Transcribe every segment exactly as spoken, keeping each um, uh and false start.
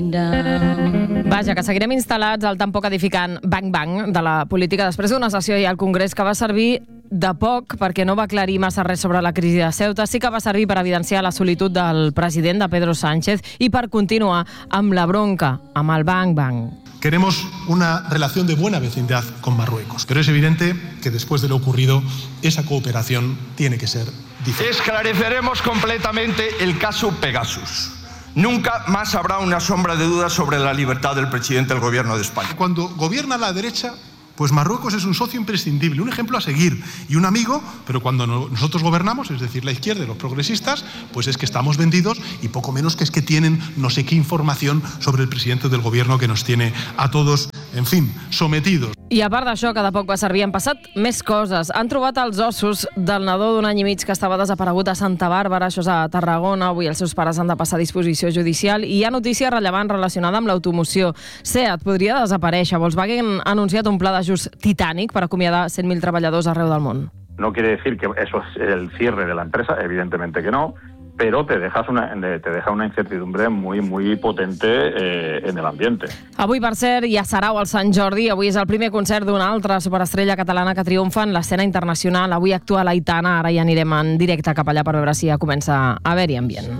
Vaja, que seguirem instal·lats al tan poc edificant bang-bang de la política després d'una sessió ahir al Congrés que va servir de poc perquè no va aclarir massa res sobre la crisi de Ceuta. Sí que va servir per evidenciar la solitud del president, de Pedro Sánchez, i per continuar amb la bronca, amb el bang-bang. Queremos una relación de buena vecindad con Marruecos, pero es evidente que después de lo ocurrido, esa cooperación tiene que ser diferente. Esclareceremos completamente el caso Pegasus. Nunca más habrá una sombra de duda sobre la libertad del presidente del gobierno de España. Cuando gobierna la derecha, pues Marruecos es un socio imprescindible, un ejemplo a seguir y un amigo, pero cuando nosotros gobernamos, es decir, la izquierda y los progresistas, pues es que estamos vendidos y poco menos que es que tienen no sé qué información sobre el presidente del gobierno que nos tiene a todos, en fin, sometidos. I a part d'això, que de poc va servir, han passat més coses. Han trobat els ossos del nadó d'un any i mig que estava desaparegut a Santa Bàrbara, això és a Tarragona. Avui els seus pares han de passar a disposició judicial i hi ha notícia rellevant relacionada amb l'automoció. SEAT podria desaparèixer. Volkswagen ha anunciat un pla d'ajust titànic per acomiadar cent mil treballadors arreu del món. No quiere decir que eso es el cierre de la empresa, evidentemente que no, pero te dejas una, te deja una incertidumbre muy, muy potente eh, en el ambiente. Avui, per cert, hi ha sarau al Sant Jordi. Avui és el primer concert d'una altra superestrella catalana que triomfa en l'escena internacional. Avui actua l'Aitana. Ara ja anirem en directe cap allà per veure si ja comença a haver-hi ambient.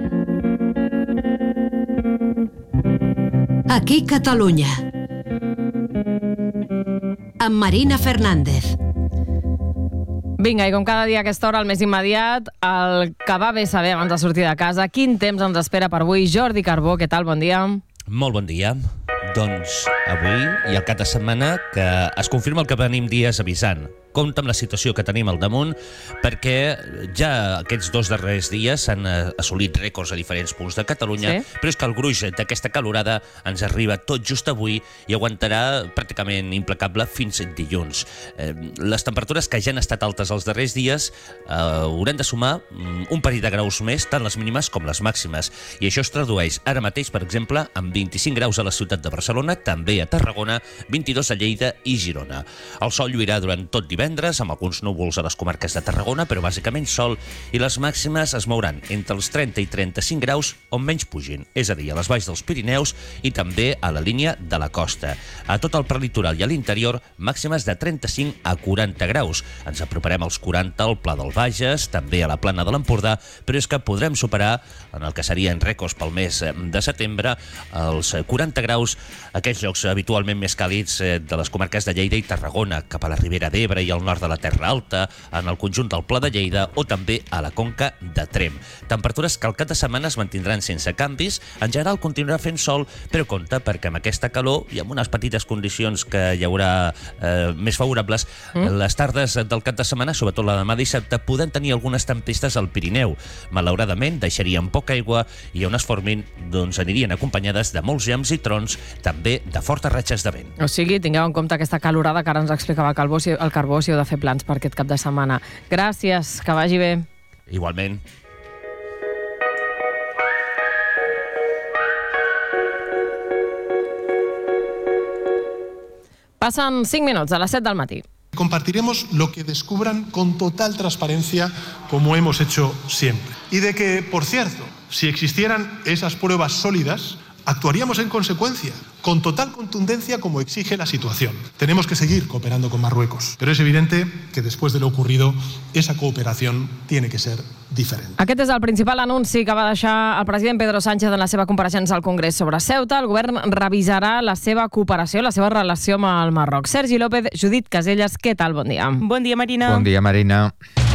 Aquí Catalunya. Amb Marina Fernández. Vinga, i com cada dia a aquesta hora, el més immediat, el que va bé saber abans de sortir de casa. Quin temps ens espera per avui? Jordi Carbó, què tal? Bon dia. Molt bon dia. Doncs avui i al cap de setmana que es confirma el que venim dies avisant. Compte amb la situació que tenim al damunt, perquè ja aquests dos darrers dies s'han assolit rècords a diferents punts de Catalunya, sí? Però és que el gruix d'aquesta calorada ens arriba tot just avui i aguantarà pràcticament implacable fins dilluns. Eh, les temperatures que ja han estat altes els darrers dies eh, hauran de sumar un parell de graus més, tant les mínimes com les màximes. I això es tradueix ara mateix, per exemple, amb vint-i-cinc graus a la ciutat de Barcelona, també a Tarragona, vint-i-dos a Lleida i Girona. El sol lluirà durant tot divendres, amb alguns núvols a les comarques de Tarragona, però bàsicament sol, i les màximes es mouran entre els trenta i trenta-cinc graus on menys pugin, és a dir, a les valls dels Pirineus i també a la línia de la costa. A tot el prelitoral i a l'interior, màximes de trenta-cinc a quaranta graus. Ens aproparem als quaranta al Pla del Bages, també a la plana de l'Empordà, però és que podrem superar, en el que serien rècords pel mes de setembre, els quaranta graus, aquells llocs habitualment més càlids de les comarques de Lleida i Tarragona, cap a la Ribera d'Ebre i al nord de la Terra Alta, en el conjunt del Pla de Lleida o també a la Conca de Tremp. Temperatures que al cap de setmana es mantindran sense canvis. En general continuarà fent sol, però compte perquè amb aquesta calor i amb unes petites condicions que hi haurà eh, més favorables, mm. les tardes del cap de setmana, sobretot la demà dissabte, poden tenir algunes tempestes al Pirineu. Malauradament deixarien poca aigua i on es formin doncs, anirien acompanyades de molts llamps i trons, també de fortes ratxes de vent. O sigui, tingueu en compte aquesta calorada que ara ens explicava el Carbó, el Carbó si heu de fer plans per aquest cap de setmana. Gràcies, que vagi bé. Igualment. Passen cinc minuts a les set del matí. Compartiremos lo que descubran con total transparencia, como hemos hecho siempre. Y de que, por cierto, si existieran esas pruebas sólidas, actuaríamos en consecuencia, con total contundencia como exige la situación. Tenemos que seguir cooperando con Marruecos, pero es evidente que después de lo ocurrido, esa cooperación tiene que ser diferent. Aquest és el principal anunci que va deixar el president Pedro Sánchez en la seva compareixença al Congrés sobre Ceuta. El govern revisarà la seva cooperació, la seva relació amb el Marroc. Sergi López, Judit Caselles, què tal? Bon dia. Bon dia, Marina. Bon dia, Marina.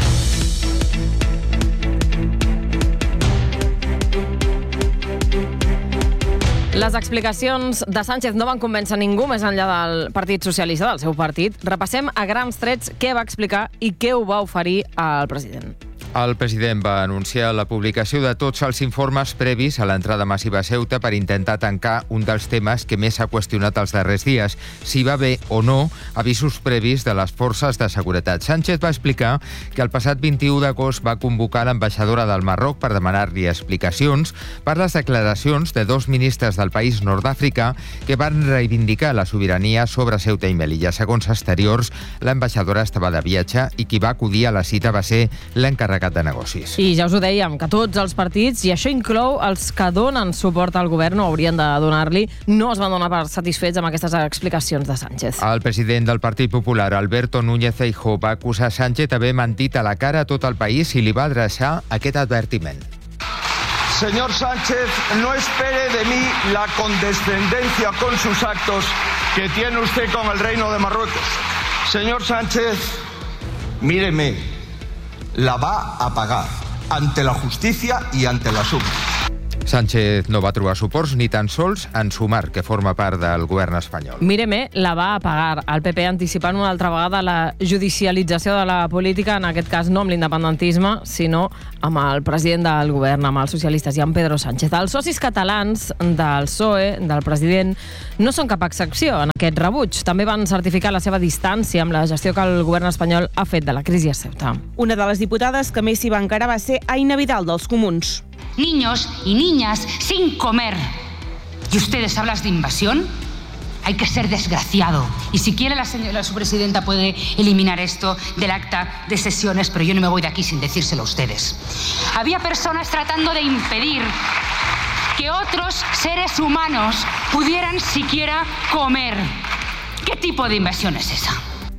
Les explicacions de Sánchez no van convèncer ningú més enllà del Partit Socialista, del seu partit. Repassem a grans trets què va explicar i què ho va oferir al president. El president va anunciar la publicació de tots els informes previs a l'entrada massiva a Ceuta per intentar tancar un dels temes que més s'ha qüestionat els darrers dies, si va haver o no avisos previs de les forces de seguretat. Sánchez va explicar que el passat vint-i-u d'agost va convocar l'ambaixadora del Marroc per demanar-li explicacions per les declaracions de dos ministres del país nord-africà que van reivindicar la sobirania sobre Ceuta i Melilla. Segons Exteriors, l'ambaixadora estava de viatge i qui va acudir a la cita va ser l'encarregat llegat de negocis. I ja us ho dèiem, que tots els partits, i això inclou els que donen suport al govern o haurien de donar-li, no es van donar per satisfets amb aquestes explicacions de Sánchez. El president del Partit Popular, Alberto Núñez Feijóo, va acusar Sánchez d'haver mentit a la cara a tot el país i li va adreçar aquest advertiment. Señor Sánchez, no espere de mí la condescendencia con sus actos que tiene usted con el Reino de Marruecos. Señor Sánchez, míreme, la va a pagar ante la justicia y ante la suma. Sánchez no va trobar suports ni tan sols en Sumar, que forma part del govern espanyol. Míreme, la va pagar. El P P anticipant una altra vegada la judicialització de la política, en aquest cas no amb l'independentisme, sinó amb el president del govern, amb els socialistes i amb Pedro Sánchez. Els socis catalans del P S O E, del president, no són cap excepció en aquest rebuig. També van certificar la seva distància amb la gestió que el govern espanyol ha fet de la crisi a Ceuta. Una de les diputades que més s'hi va encarar va ser Aina Vidal, dels Comuns. Niños y niñas sin comer. ¿Y ustedes hablan de invasión? Hay que ser desgraciado. Y si quiere la señora, su presidenta puede eliminar esto del acta de sesiones, pero yo no me voy de aquí sin decírselo a ustedes. Había personas tratando de impedir que otros seres humanos pudieran siquiera comer. ¿Qué tipo de invasión es esa?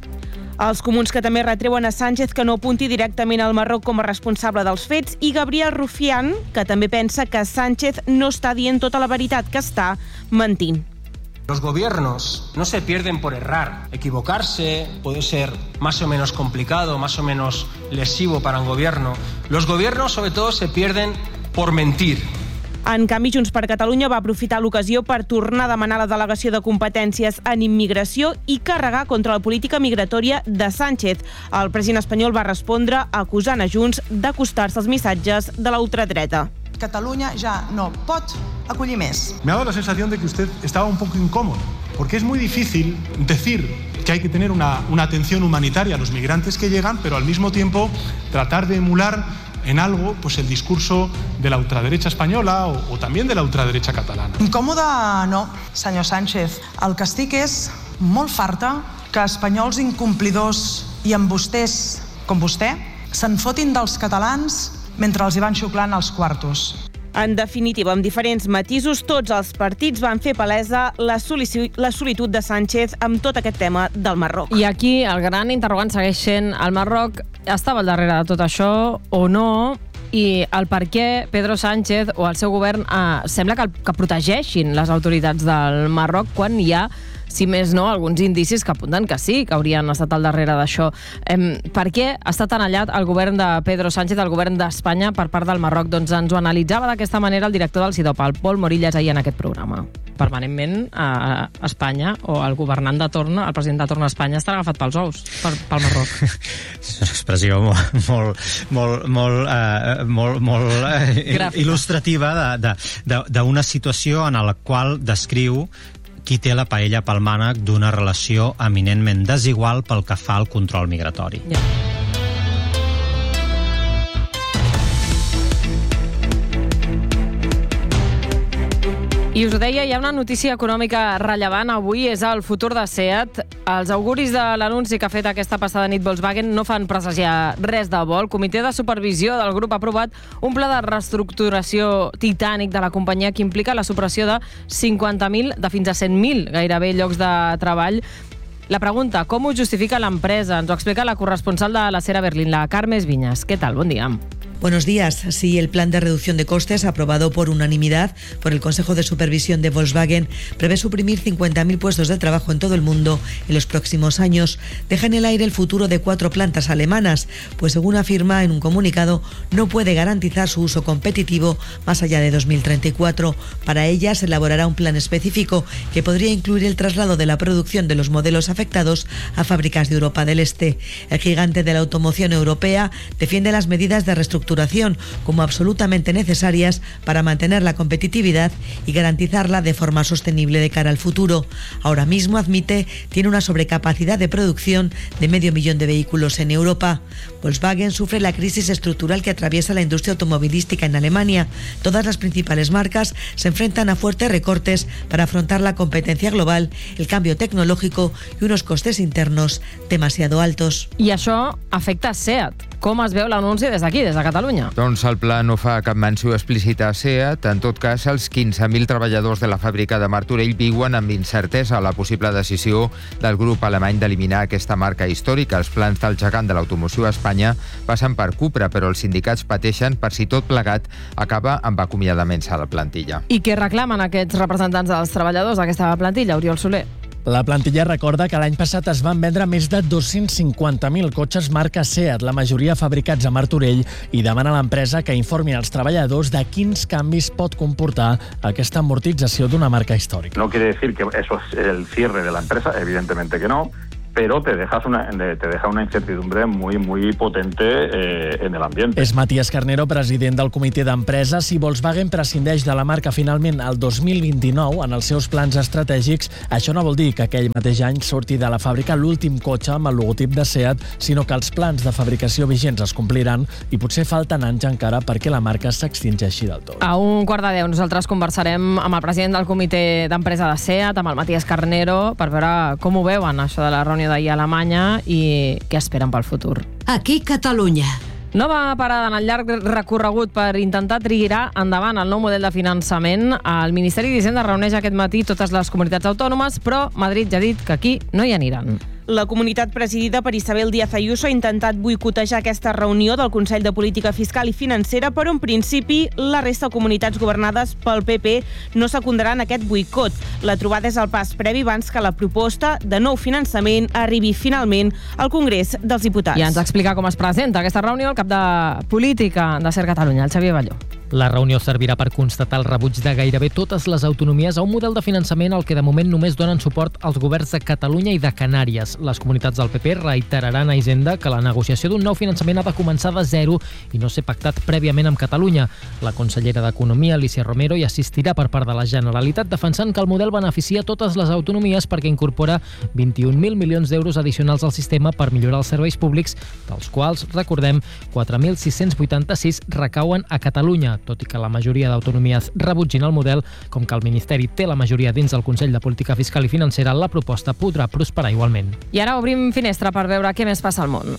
Els Comuns que també retreuen a Sánchez que no apunti directament al Marroc com a responsable dels fets, i Gabriel Rufián, que també pensa que Sánchez no està dient tota la veritat, que està mentint. Los gobiernos no se pierden por errar. Equivocarse puede ser más o menos complicado, más o menos lesivo para un gobierno. Los gobiernos, sobre todo, se pierden por mentir. En canvi, Junts per Catalunya va aprofitar l'ocasió per tornar a demanar la delegació de competències en immigració i carregar contra la política migratòria de Sánchez. El president espanyol va respondre acusant a Junts d'acostar-se als missatges de la ultradreta. Catalunya ja no pot acollir més. Me ha dado la sensación de que usted estaba un poco incómodo, porque es muy difícil decir que hay que tener una, una atención humanitaria a los migrantes que llegan, pero al mismo tiempo tratar de emular en algo pues el discurso de la ultraderecha española o, o también de la ultraderecha catalana. Incòmode no, senyor Sánchez. El que estic és molt farta que espanyols incomplidors i amb vostès, com vostè, se'n fotin dels catalans mentre els hi van xuclant els quartos. En definitiva, amb diferents matisos, tots els partits van fer palesa la, solici- la solitud de Sánchez amb tot aquest tema del Marroc. I aquí el gran interrogant segueix sent el Marroc estava al darrere de tot això o no, i el per què Pedro Sánchez o el seu govern eh, sembla que, que protegeixin les autoritats del Marroc quan hi ha, si més no, alguns indicis que apunten que sí, que haurien estat al darrere d'això. Eh, per què està tan allat el govern de Pedro Sánchez, el govern d'Espanya, per part del Marroc? Doncs ens ho analitzava d'aquesta manera el director del CIDOP, el Pol Morillas, ahir en aquest programa. Permanentment a Espanya, o el governant de torn, el president de torn a Espanya, està agafat pels ous per, pel Marroc. És una expressió molt, molt, molt, molt, uh, molt, molt uh, il·lustrativa d'una situació en la qual descriu qui té la paella pel mànec d'una relació eminentment desigual pel que fa al control migratori. Yeah. I us ho deia, hi ha una notícia econòmica rellevant avui, és el futur de SEAT. Els auguris de l'anunci que ha fet aquesta passada nit Volkswagen no fan presagiar res de bo. El comitè de supervisió del grup ha aprovat un pla de reestructuració titànic de la companyia que implica la supressió de cinquanta mil de fins a cent mil gairebé llocs de treball. La pregunta, com ho justifica l'empresa? Ens ho explica la corresponsal de la Sera Berlín, la Carmes Viñas. Què tal? Bon dia. Buenos días. Sí, el plan de reducción de costes aprobado por unanimidad por el Consejo de Supervisión de Volkswagen prevé suprimir cincuenta mil puestos de trabajo en todo el mundo en los próximos años. Deja en el aire el futuro de cuatro plantas alemanas, pues según afirma en un comunicado, no puede garantizar su uso competitivo más allá de dos mil treinta y cuatro. Para ellas se elaborará un plan específico que podría incluir el traslado de la producción de los modelos afectados a fábricas de Europa del Este. El gigante de la automoción europea defiende las medidas de reestructuración reestructuración como absolutamente necesarias para mantener la competitividad y garantizarla de forma sostenible de cara al futuro. Ahora mismo, admite, tiene una sobrecapacidad de producción de medio millón de vehículos en Europa. Volkswagen sufre la crisis estructural que atraviesa la industria automovilística en Alemania. Todas las principales marcas se enfrentan a fuertes recortes para afrontar la competencia global, el cambio tecnológico y unos costes internos demasiado altos. I això afecta a SEAT. Com es veu l'anunci des d'aquí, des de Catalunya? Doncs el pla no fa cap menció explícita a SEAT. En tot cas, els quinze mil treballadors de la fàbrica de Martorell viuen amb incertesa la possible decisió del grup alemany d'eliminar aquesta marca històrica. Els plans del gegant de l'automoció a Espanya passen per Cupra, però els sindicats pateixen per si tot plegat acaba amb acomiadaments a la plantilla. I què reclamen aquests representants dels treballadors d'aquesta plantilla, Oriol Soler? La plantilla recorda que l'any passat es van vendre més de dos-cents cinquanta mil cotxes marca SEAT, la majoria fabricats a Martorell, i demana a l'empresa que informi als treballadors de quins canvis pot comportar aquesta amortització d'una marca històrica. No quiere decir que eso es el cierre de la empresa, evidentemente que no, pero te dejas una, te deja una incertidumbre muy, muy potente eh, en el ambiente. És Matías Carnero, president del comitè d'empresa. Si Volkswagen prescindeix de la marca finalment el dos mil vint-i-nou en els seus plans estratègics, això no vol dir que aquell mateix any surti de la fàbrica l'últim cotxe amb el logotip de SEAT, sinó que els plans de fabricació vigents es compliran i potser falten anys encara perquè la marca s'extingeixi del tot. A un quart de deu nosaltres conversarem amb el president del comitè d'empresa de SEAT, amb el Matías Carnero, per veure com ho veuen, això de la reunió d'ahir a Alemanya i què esperen pel futur. Aquí Catalunya. Nova parada en el llarg recorregut per intentar triguirar endavant el nou model de finançament. El Ministeri d'Hisenda reuneix aquest matí totes les comunitats autònomes, però Madrid ja ha dit que aquí no hi aniran. La comunitat presidida per Isabel Díaz Ayuso ha intentat boicotejar aquesta reunió del Consell de Política Fiscal i Financera, però en principi la resta de comunitats governades pel P P no secundaran aquest boicot. La trobada és el pas previ abans que la proposta de nou finançament arribi finalment al Congrés dels Diputats. I ens explica com es presenta aquesta reunió el cap de Política de SER Catalunya, el Xavier Balló. La reunió servirà per constatar el rebuig de gairebé totes les autonomies a un model de finançament al que de moment només donen suport els governs de Catalunya i de Canàries. Les comunitats del P P reiteraran a Hisenda que la negociació d'un nou finançament ha de començar de zero i no ser pactat prèviament amb Catalunya. La consellera d'Economia, Alicia Romero, hi assistirà per part de la Generalitat, defensant que el model beneficia totes les autonomies perquè incorpora vint-i-un mil milions d'euros addicionals al sistema per millorar els serveis públics, dels quals, recordem, quatre mil sis-cents vuitanta-sis recauen a Catalunya. Tot i que la majoria d'autonomies rebutgin el model, com que el Ministeri té la majoria dins del Consell de Política Fiscal i Financera, la proposta podrà prosperar igualment. I ara obrim finestra per veure què més passa al món.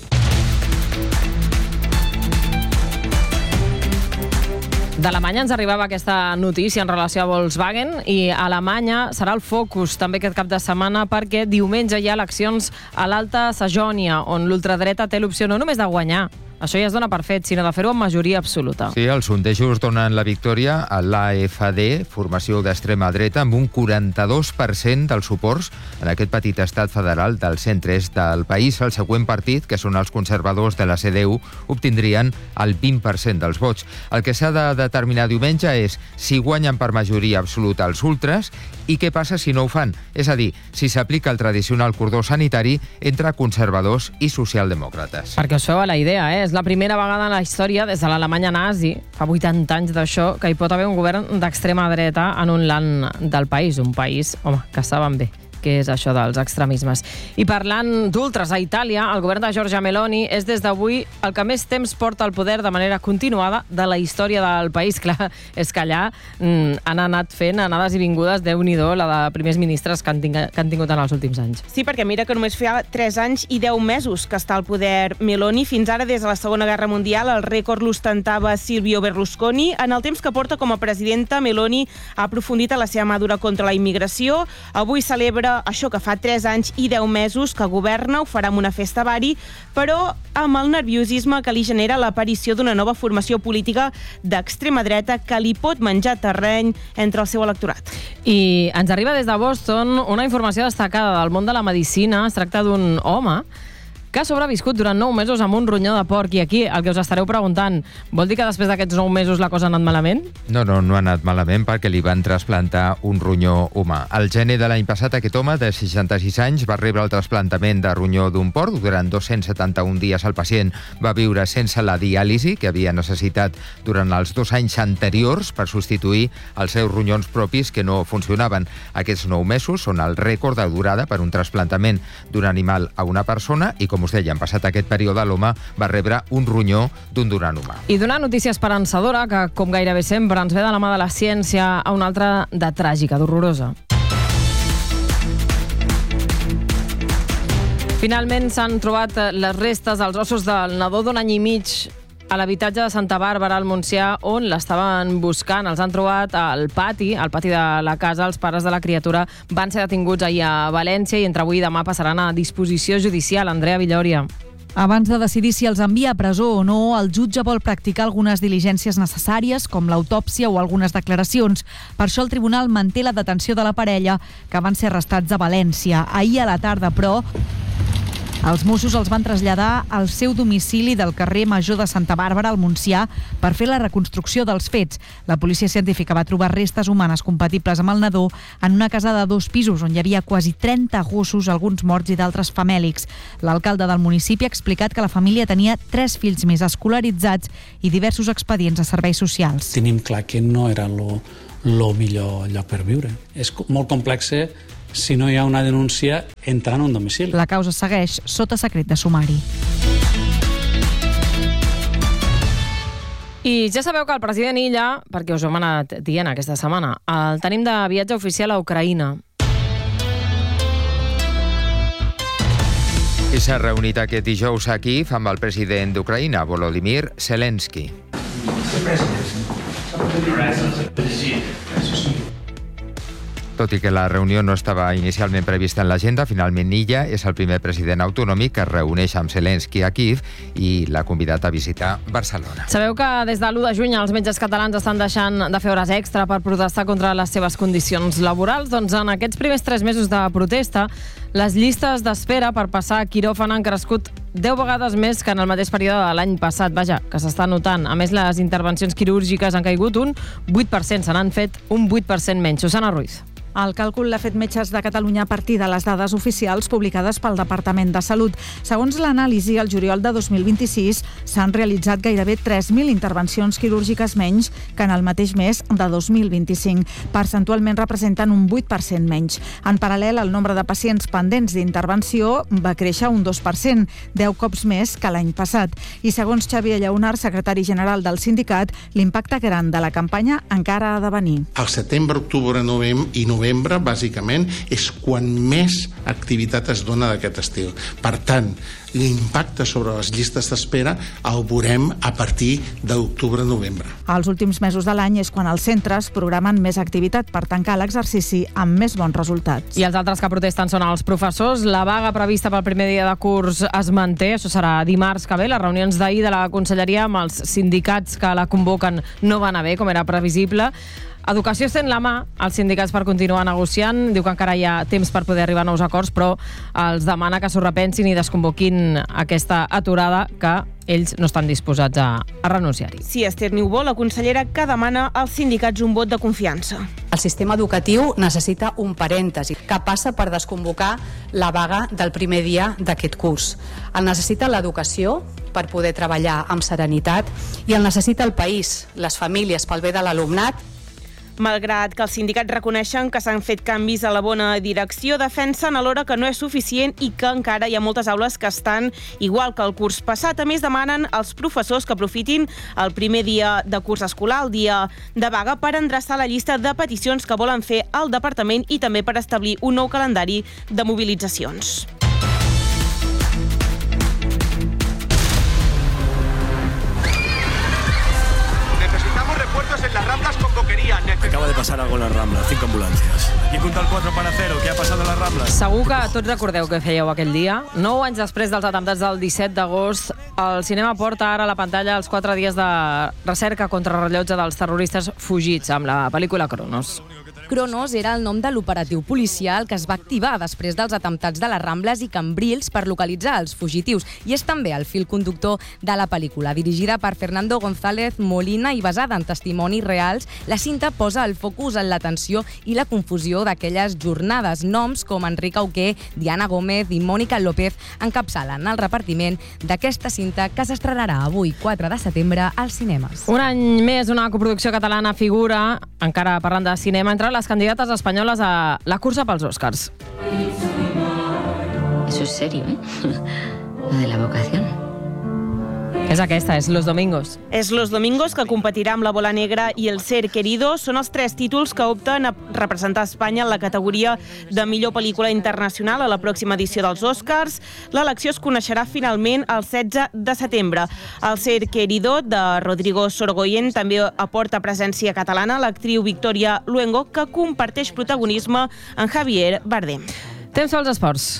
D'Alemanya ens arribava aquesta notícia en relació a Volkswagen i Alemanya serà el focus també aquest cap de setmana perquè diumenge hi ha eleccions a l'Alta Sajònia, on l'ultradreta té l'opció no només de guanyar, això ja es dona per fet, sinó de fer-ho amb majoria absoluta. Sí, els sondejos donen la victòria a l'A F D, formació d'extrema dreta, amb un quaranta-dos per cent dels suports en aquest petit estat federal del centre-est del país. El següent partit, que són els conservadors de la C D U, obtindrien el vint per cent dels vots. El que s'ha de determinar diumenge és si guanyen per majoria absoluta els ultres i què passa si no ho fan. És a dir, si s'aplica el tradicional cordó sanitari entre conservadors i socialdemòcrates. Perquè això va la idea, eh? És la primera vegada en la història, des de l'Alemanya nazi, fa vuitanta anys d'això, que hi pot haver un govern d'extrema dreta en un land del país, un país, home, que saben bé què és això dels extremismes. I parlant d'ultres a Itàlia, el govern de Giorgia Meloni és des d'avui el que més temps porta al poder de manera continuada de la història del país. Clar, és que allà mm, han anat fent anades i vingudes, Déu-n'hi-do, la de primers ministres que han, tingut, que han tingut en els últims anys. Sí, perquè mira que només fa tres anys i deu mesos que està al poder Meloni. Fins ara, des de la Segona Guerra Mundial, el rècord l'ostentava Silvio Berlusconi. En el temps que porta com a presidenta, Meloni ha aprofundit a la seva mà dura contra la immigració. Avui celebra això que fa tres anys i deu mesos que governa, ho farà amb una festa bari, però amb el nerviosisme que li genera l'aparició d'una nova formació política d'extrema dreta que li pot menjar terreny entre el seu electorat. I ens arriba des de Boston una informació destacada del món de la medicina. Es tracta d'un home que ha sobreviscut durant nou mesos amb un ronyó de porc. I aquí el que us estareu preguntant, vol dir que després d'aquests nou mesos la cosa ha anat malament? No, no, no ha anat malament perquè li van trasplantar un ronyó humà. Al gener de l'any passat, aquest home de seixanta-sis anys va rebre el trasplantament de ronyó d'un porc. Durant dos-cents setanta-un dies el pacient va viure sense la diàlisi que havia necessitat durant els dos anys anteriors per substituir els seus ronyons propis que no funcionaven. Aquests nou mesos són el rècord de durada per un trasplantament d'un animal a una persona i, com us deia, en passat aquest període l'home va rebre un ronyó d'un donant humà. I d'una notícia esperançadora que, com gairebé sempre, ens ve de la mà de la ciència a una altra de tràgica, d'horrorosa. Finalment s'han trobat les restes dels ossos del nadó d'un any i mig a l'habitatge de Santa Bàrbara, al Montsià, on l'estaven buscant. Els han trobat al pati, al pati de la casa. Els pares de la criatura van ser detinguts ahir a València i entre avui i demà passaran a disposició judicial. Andrea Villòria. Abans de decidir si els envia a presó o no, el jutge vol practicar algunes diligències necessàries, com l'autòpsia o algunes declaracions. Per això el tribunal manté la detenció de la parella, que van ser arrestats a València. Ahir a la tarda, però, els Mossos els van traslladar al seu domicili del carrer Major de Santa Bàrbara, al Montsià, per fer la reconstrucció dels fets. La policia científica va trobar restes humanes compatibles amb el nadó en una casa de dos pisos, on hi havia quasi trenta gossos, alguns morts i d'altres famèlics. L'alcalde del municipi ha explicat que la família tenia tres fills més escolaritzats i diversos expedients a serveis socials. Tenim clar que no era lo, lo millor lloc per viure. És molt complex si no hi ha una denúncia entrant a un domicili. La causa segueix sota secret de sumari. I ja sabeu que el president Illa, perquè us ho hem anat dient aquesta setmana, el tenim de viatge oficial a Ucraïna. I s'ha reunit aquest dijous a Kíev amb el president d'Ucraïna, Volodymyr Zelensky. Tot i que la reunió no estava inicialment prevista en l'agenda, finalment Illa és el primer president autonòmic que es reuneix amb Zelensky a Kíev i l'ha convidat a visitar Barcelona. Sabeu que des de l'u de juny els metges catalans estan deixant de fer hores extra per protestar contra les seves condicions laborals? Doncs en aquests primers tres mesos de protesta, les llistes d'espera per passar a quiròfan han crescut deu vegades més que en el mateix període de l'any passat. Vaja, que s'està notant. A més, les intervencions quirúrgiques han caigut un vuit per cent, se n'han fet un vuit per cent menys. Susana Ruiz. El càlcul l'ha fet Metges de Catalunya a partir de les dades oficials publicades pel Departament de Salut. Segons l'anàlisi, el juliol de dos mil vint-i-sis s'han realitzat gairebé tres mil intervencions quirúrgiques menys que en el mateix mes de dos mil vint-i-cinc. Percentualment representen un vuit per cent menys. En paral·lel, el nombre de pacients pendents d'intervenció va créixer un dos per cent, deu cops més que l'any passat. I segons Xavier Lleonard, secretari general del sindicat, l'impacte gran de la campanya encara ha de venir. Al setembre, octubre, novembre i novembre novembre, bàsicament, és quan més activitat es dona d'aquest estil. Per tant, l'impacte sobre les llistes d'espera el veurem a partir d'octubre-novembre. Els últims mesos de l'any és quan els centres programen més activitat per tancar l'exercici amb més bons resultats. I els altres que protesten són els professors. La vaga prevista pel primer dia de curs es manté. Això serà dimarts que ve. Les reunions d'ahir de la Conselleria amb els sindicats que la convoquen no van a bé, com era previsible. Educació estén la mà als sindicats per continuar negociant. Diu que encara hi ha temps per poder arribar a nous acords, però els demana que s'ho repensin i desconvoquin aquesta aturada que ells no estan disposats a, a renunciar-hi. Sí, Esther Niubó, la consellera que demana als sindicats un vot de confiança. El sistema educatiu necessita un parèntesi que passa per desconvocar la vaga del primer dia d'aquest curs. El necessita l'educació per poder treballar amb serenitat i el necessita el país, les famílies, pel bé de l'alumnat. Malgrat que els sindicats reconeixen que s'han fet canvis a la bona direcció, defensen alhora que no és suficient i que encara hi ha moltes aules que estan igual que el curs passat. A més, demanen als professors que aprofitin el primer dia de curs escolar, el dia de vaga, per endreçar la llista de peticions que volen fer al departament i també per establir un nou calendari de mobilitzacions. En las Ramblas con boquería. Acaba de pasar algo en las Ramblas, cinco ambulancias. Y punta el cuatro para cero, ¿qué ha pasado en las Ramblas? Segur que tots recordeu què fèieu aquell dia. Nou anys després dels atemptats del disset d'agost, el cinema porta ara a la pantalla els quatre dies de recerca contra rellotge dels terroristes fugits amb la pel·lícula Cronos. Cronos era el nom de l'operatiu policial que es va activar després dels atemptats de les Rambles i Cambrils per localitzar els fugitius, i és també el fil conductor de la pel·lícula. Dirigida per Fernando González Molina i basada en testimonis reals, la cinta posa el focus en la tensió i la confusió d'aquelles jornades. Noms com Enric Auqué, Diana Gómez i Mònica López encapçalen el repartiment d'aquesta cinta que s'estrenarà avui, quatre de setembre, als cinemes. Un any més, una coproducció catalana figura, encara parlant de cinema, entre les candidates espanyoles a la cursa pels Oscars. Eso es serio, ¿eh? Lo de la vocación. És aquesta, és Los Domingos. És Los Domingos, que competirà amb La Bola Negra i El Ser Querido. Són els tres títols que opten a representar Espanya en la categoria de millor pel·lícula internacional a la pròxima edició dels Oscars. L'elecció es coneixerà finalment el setze de setembre. El Ser Querido, de Rodrigo Sorogoyen, també aporta presència catalana l'actriu Victoria Luengo, que comparteix protagonisme amb Javier Bardem. Temps pels esports.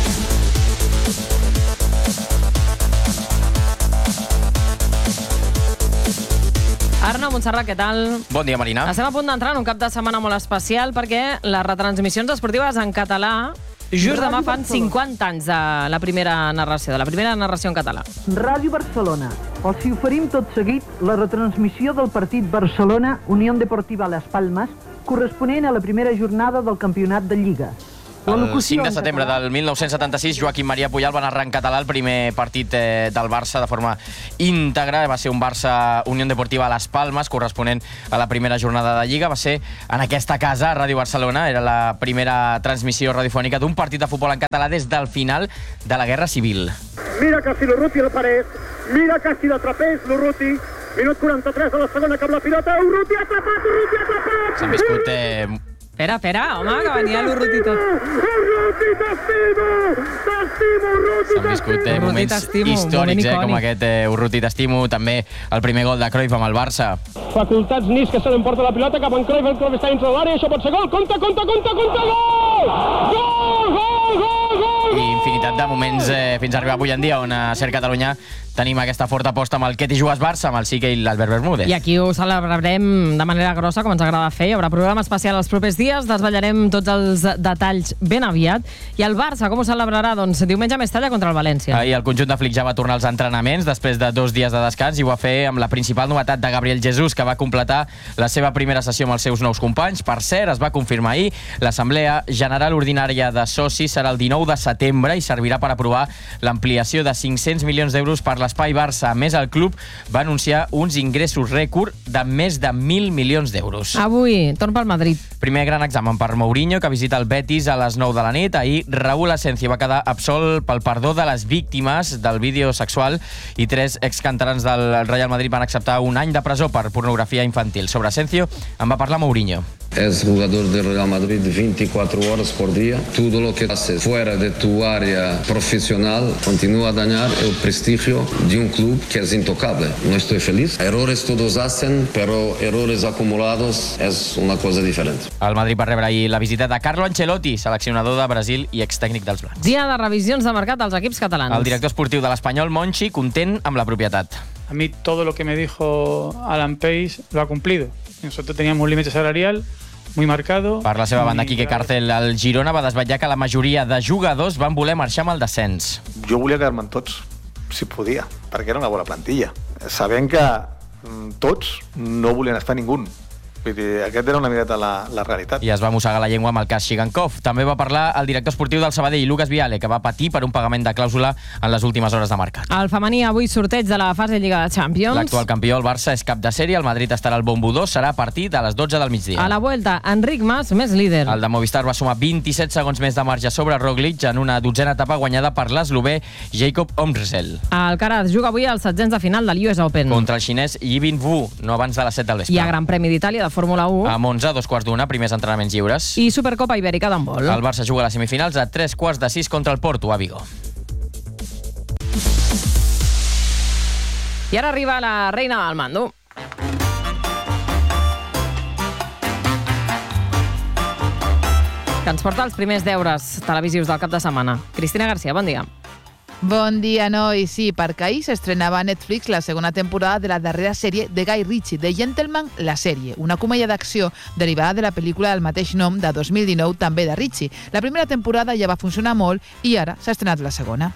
Arnau, Montserrat, què tal? Bon dia, Marina. Estem a punt d'entrar en un cap de setmana molt especial perquè les retransmissions esportives en català just demà fan cinquanta anys de la primera narració, de la primera narració en català. Ràdio Barcelona. Els hi oferim tot seguit la retransmissió del partit Barcelona-Unió Deportiva Les Palmes, corresponent a la primera jornada del campionat de Lliga. El cinc de setembre del mil nou-cents setanta-sis, Joaquim Maria Puyal va narrar en català el primer partit eh, del Barça de forma íntegra. Va ser un Barça-Unió Deportiva Les Palmes, corresponent a la primera jornada de Lliga. Va ser en aquesta casa, a Ràdio Barcelona. Era la primera transmissió radiofònica d'un partit de futbol en català des del final de la Guerra Civil. Mira casi l'Urruti a la paret, mira casi d'atrapés l'Urruti. Minut quaranta-tres de la segona, cap la pilota, Urruti atrapat, Urruti atrapat! S'han viscut... Eh, Espera, espera, home, que venia l'Urruti tot. Urruti, t'estimo! T'estimo, Urruti, S'han viscut eh, moments històrics, eh, com aquest eh, Urruti, t'estimo. També el primer gol de Cruyff amb el Barça. Facultats Nis, que se l'emporta la pilota cap en Cruyff, el Cruyff està dintre de l'àrea, això pot ser gol, compte, compte, compte, compte, gol! Gol, gol, gol, gol! I infinitat de moments eh, fins a arribar avui en dia, on a Ser Catalunya tenim aquesta forta aposta amb el Què t'hi jugues Barça, amb el Sique i l'Albert Bermúdez. I aquí ho celebrarem de manera grossa, com ens agrada fer. Hi haurà programa especial els propers dies, desvetllarem tots els detalls ben aviat. I el Barça, com ho celebrarà? Doncs diumenge a Mestalla contra el València. Ahir el conjunt de Flick ja va tornar als entrenaments després de dos dies de descans i ho va fer amb la principal novetat de Gabriel Jesús, que va completar la seva primera sessió amb els seus nous companys. Per cert, es va confirmar ahir, l'Assemblea General Ordinària de Socis serà el dinou de setembre i servirà per aprovar l'ampliació de cinc-cents milions d'euros per l'Espai Barça. A més, el club va anunciar uns ingressos rècord de més de mil milions d'euros. Avui, torn pel Madrid. Primer gran examen per Mourinho, que visita el Betis a les nou de la nit. Ahir, Raúl Asencio va quedar absolt pel perdó de les víctimes del vídeo sexual i tres excanterans del Real Madrid van acceptar un any de presó per pornografia infantil. Sobre Asencio en va parlar Mourinho. Es jugador del Real Madrid veinticuatro horas por día. Todo lo que haces fuera de tu área profesional continúa a dañar el prestigio de un club que es intocable. No estoy feliz. Errores todos hacen, pero errores acumulados es una cosa diferente. El Madrid va rebre ahir la visita de Carlo Ancelotti, seleccionador de Brasil i extècnic dels Blancs. Dia de revisions de mercat dels equips catalans. El director esportiu de l'Espanyol, Monchi, content amb la propietat. A mí todo lo que me dijo Alan Pace lo ha cumplido. Nosotros teníamos un límite salarial muy marcado. Per la seva banda, Quique Cárcel, el Girona va desvetllar que la majoria de jugadors van voler marxar amb el descens. Jo volia quedar-me en tots, si podia, perquè era una bona plantilla. Sabent que tots no volien estar ningú. Vull dir, aquest era una miqueta la, la realitat. I es va mossegar la llengua amb el cas Shigankov. També va parlar el director esportiu del Sabadell, Lucas Viale, que va patir per un pagament de clàusula en les últimes hores de mercat. El femení avui sorteig de la fase Lliga de Champions. L'actual campió, el Barça, és cap de sèrie, el Madrid estarà al bombo dos, serà a partir de les dotze del migdia. A la Vuelta, Enric Mas, més líder. El de Movistar va sumar vint-i-set segons més de marge sobre Roglic en una dotzena etapa guanyada per l'eslovè Jacob Omrsel. El Alcaraz juga avui als setzents de final de l'U S Open. Contra el xinès Yibin Wu, no abans de les set del vespre. Hi ha Gran Premi d'Itàlia de Fórmula u. A Monza, dos quarts d'una, primers entrenaments lliures. I Supercopa Ibèrica d'handbol. El Barça juga a les semifinals a tres quarts de sis contra el Porto, a Vigo. I ara arriba la reina del mando. Que ens porta els primers deures televisius del cap de setmana. Cristina Garcia, bon dia. Bon dia, nois. Sí, perquè ahir s'estrenava a Netflix la segona temporada de la darrera sèrie de Guy Ritchie, The Gentleman, la sèrie, una comèdia d'acció derivada de la pel·lícula del mateix nom de dos mil dinou, també de Ritchie. La primera temporada ja va funcionar molt i ara s'ha estrenat la segona.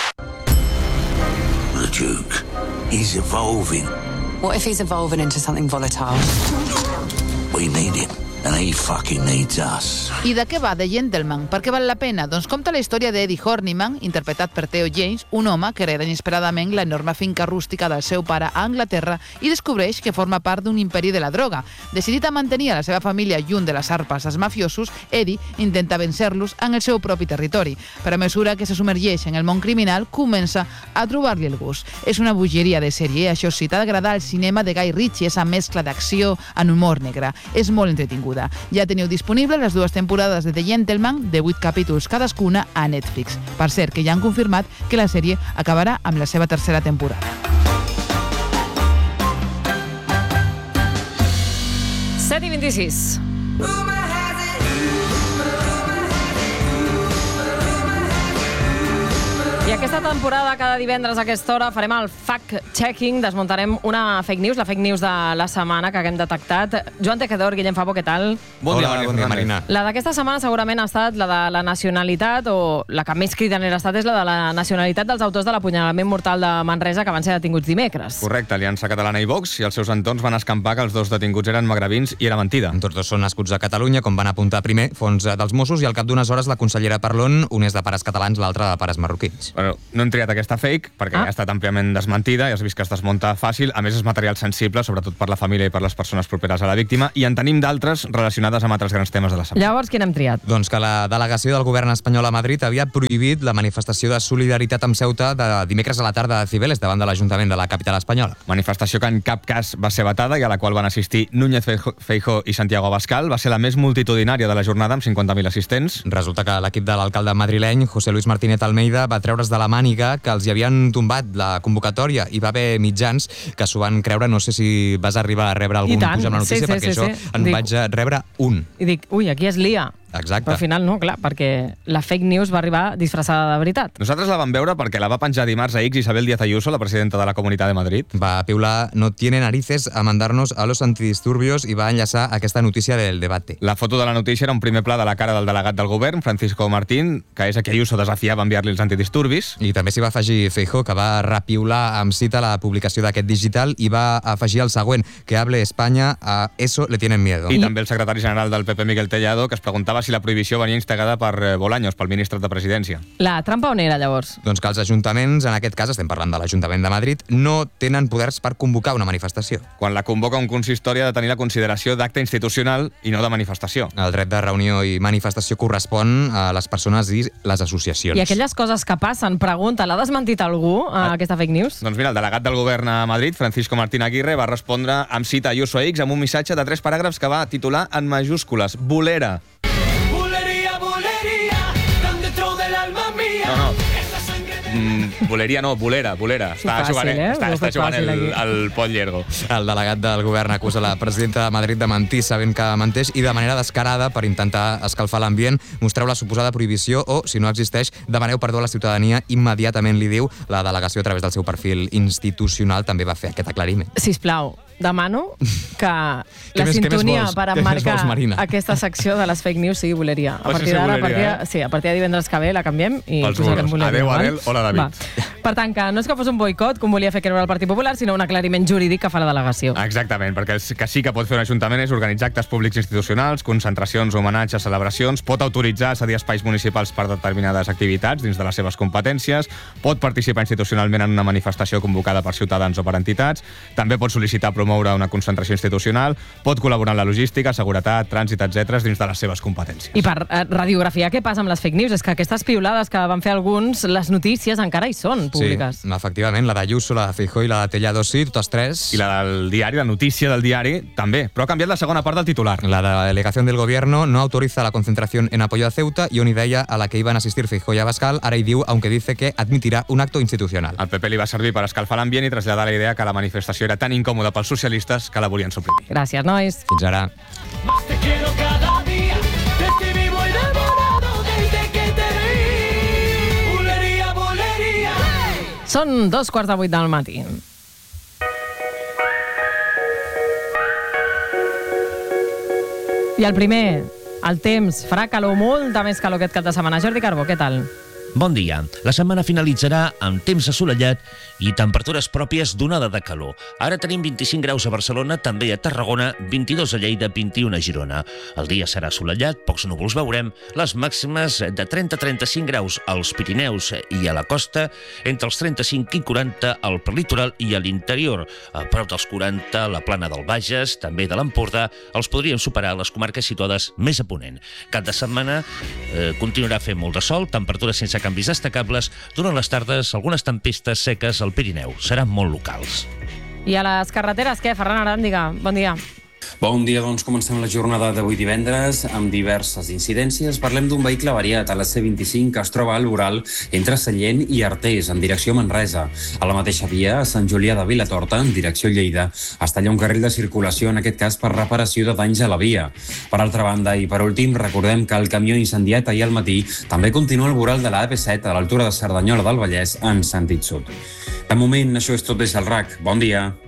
The Duke, he's evolving. What if he's evolving into something volatile? We need him. And he fucking needs us. I de què va The Gentleman? Per què val la pena? Doncs compta la història d'Eddie Horniman, interpretat per Theo James, un home que hereda inesperadament la enorme finca rústica del seu pare a Anglaterra i descobreix que forma part d'un imperi de la droga. Decidit a mantenir a la seva família lluny de les arpes dels mafiosos, Eddie intenta vencer-los en el seu propi territori. Però a mesura que se submergeix en el món criminal, comença a trobar-li el gust. És una bogeria de sèrie, això sí, t'ha d'agradar el cinema de Guy Ritchie, esa mescla d'acció en humor negre. És molt entretinguda. Ja teniu disponibles les dues temporades de The Gentleman, de vuit capítols cadascuna, a Netflix. Per cert, que ja han confirmat que la sèrie acabarà amb la seva tercera temporada. set i vint-i-sis. I aquesta temporada, cada divendres a aquesta hora, farem el fact-checking, desmuntarem una fake news, la fake news de la setmana que haguem detectat. Joan Tejedor, Guillem Fabó, què tal? Bon dia, bon dia, Marina. La d'aquesta setmana segurament ha estat la de la nacionalitat, o la que més cridanera ha estat és la de la nacionalitat dels autors de l'apunyalament mortal de Manresa, que van ser detinguts dimecres. Correcte, Aliança Catalana i Vox i els seus entorns van escampar que els dos detinguts eren magrebins i era mentida. Tots dos són nascuts a Catalunya, com van apuntar primer fons dels Mossos, i al cap d'unes hores la consellera Parlon, un és de pares catalans, l'altre de pares marroquins. Bueno, no hem triat aquesta fake perquè ah. ja ha estat àmpliament desmentida, ja has vist que es desmunta fàcil, a més és material sensible, sobretot per la família i per les persones properes a la víctima, i en tenim d'altres relacionades amb altres grans temes de la setmana. Llavors, quin hem triat? Doncs que la delegació del govern espanyol a Madrid havia prohibit la manifestació de solidaritat amb Ceuta de dimecres a la tarda de Cibeles davant de l'Ajuntament de la capital espanyola. Manifestació que en cap cas va ser vetada i a la qual van assistir Núñez Feijóo i Santiago Abascal. Va ser la més multitudinària de la jornada, amb cinquanta mil assistents. Resulta que l'equip de l'alcalde madrileny, José Luis Martínez Almeida, va treure's de la màniga que els hi havien tombat la convocatòria i va haver mitjans que s'ho van creure. No sé si vas arribar a rebre algun puja amb la notícia, sí, sí, perquè sí, això sí. en dic, vaig rebre un. I dic, ui, aquí es lia. Exacte. Però al final no, clar, perquè la fake news va arribar disfressada de veritat. Nosaltres la vam veure perquè la va penjar dimarts a X Isabel Díaz Ayuso, la presidenta de la Comunitat de Madrid. Va piular, no tiene narices a mandarnos a los antidisturbios, i va enllaçar aquesta notícia del debate. La foto de la notícia era un primer pla de la cara del delegat del govern, Francisco Martín, que és a qui Ayuso desafiava a enviar-li els antidisturbis. I també s'hi va afegir Feijóo, que va repiular amb cita la publicació d'aquest digital i va afegir el següent, que hable España, a eso le tienen miedo. I, I també el secretari general del P P, Miguel Tellado, que es preguntava si la prohibició venia instigada per Bolaños, pel ministre de Presidència. La trampa on era, llavors? Doncs que els ajuntaments, en aquest cas estem parlant de l'Ajuntament de Madrid, no tenen poders per convocar una manifestació. Quan la convoca un consistori ha de tenir la consideració d'acte institucional i no de manifestació. El dret de reunió i manifestació correspon a les persones i les associacions. I aquelles coses que passen, pregunta, l'ha desmentit algú, a aquesta fake news? Doncs mira, el delegat del govern a Madrid, Francisco Martín Aguirre, va respondre amb cita a Ayuso a X amb un missatge de tres paràgrafs que va titular en majúscules: Bolera. No, no. Mm, boleria no, bolera, bolera. Està fàcil, jugant, eh? està, està jugant el, el Pol Llergo. El delegat del govern acusa la presidenta de Madrid de mentir sabent que menteix i de manera descarada, per intentar escalfar l'ambient, mostreu la suposada prohibició o, si no existeix, demaneu perdó a la ciutadania immediatament, li diu. La delegació, a través del seu perfil institucional, també va fer aquest aclariment. Sisplau, demano que la més, sintonia vols, per emmarcar aquesta secció de les fake news sigui boleria. A partir d'ara, a, partir de, eh? sí, a partir de divendres que ve la canviem i Pels posarem boleria. Adéu, Adel. Hola, David. Va. Per tant, que no és que fos un boicot, com volia fer creure el Partit Popular, sinó un aclariment jurídic que fa la delegació. Exactament, perquè el que sí que pot fer un ajuntament és organitzar actes públics institucionals, concentracions, homenatges, celebracions, pot autoritzar a cedir espais municipals per determinades activitats dins de les seves competències, pot participar institucionalment en una manifestació convocada per ciutadans o per entitats, també pot sol·licitar promoure una concentració institucional, pot col·laborar en la logística, seguretat, trànsit, etcètera, dins de les seves competències. I per eh, radiografiar què passa amb les fake news, és que aquestes piulades que van fer alguns, les notícies encara hi són públiques. Sí, efectivament, la d'Ayuso, la de Feijóo i la de Tellado sí, totes tres. I la del diari, la notícia del diari, també, però ha canviat la segona part del titular. La de la delegación del gobierno no autoriza la concentración en apoyo a Ceuta i on hi deia a la que iban a asistir Feijóo i Abascal, ara hi diu, aunque dice que admitirá un acto institucional. El P P li va servir per escalfar l'ambient i traslladar la idea que la manifestació era tan incòmoda pels socialistes que la volien suprimir. Gràcies, nois. Fins ara. Te quiero cada día, de ti vivo enamorado desde que te vi. Bulería, bulería, Són dos quarts de vuit del matí. I el primer, el temps. Farà calor, molta més calor aquest cap de setmana. Jordi Carbó, què tal? Bon dia. La setmana finalitzarà amb temps assolellat i temperatures pròpies d'onada de calor. Ara tenim vint-i-cinc graus a Barcelona, també a Tarragona, vint-i-dos a Lleida, vint-i-un a Girona. El dia serà assolellat, pocs núvols veurem, les màximes de trenta a trenta-cinc graus als Pirineus i a la costa, entre els trenta-cinc i quaranta al prelitoral i a l'interior. A prop dels quaranta, a la plana del Bages, també de l'Empordà, els podríem superar les comarques situades més a ponent. Cap de setmana eh, continuarà fent molt de sol, temperatures sense canvis destacables, durant les tardes algunes tempestes seques al Pirineu. Seran molt locals. I a les carreteres, què? Ferran Aràndiga, bon dia. Bon dia, doncs comencem la jornada d'avui divendres amb diverses incidències. Parlem d'un vehicle variat a la C vint-i-cinc que es troba al voral entre Sallent i Artés, en direcció Manresa. A la mateixa via, a Sant Julià de Vilatorta, en direcció Lleida, es talla un carril de circulació, en aquest cas per reparació de danys a la via. Per altra banda, i per últim, recordem que el camió incendiat ahir al matí també continua al voral de la A P set a l'altura de Cerdanyola del Vallès en sentit sud. De moment, això és tot des del R A C. Bon dia.